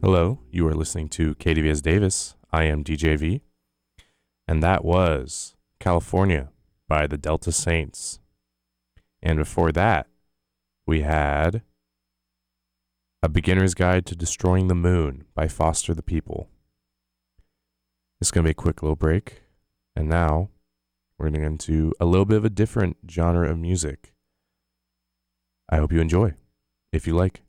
Hello, you are listening to KDVS Davis. I am DJV, and that was California by the Delta Saints. And before that, we had A Beginner's Guide to Destroying the Moon by Foster the People. It's going to be a quick little break, and now we're going to get into a little bit of a different genre of music. I hope you enjoy, if you like.